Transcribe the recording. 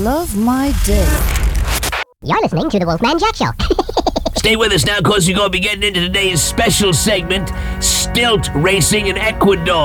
love my day. You're listening to the Wolfman Jack Show. Stay with us now, because we're going to be getting into today's special segment, Stilt Racing in Ecuador.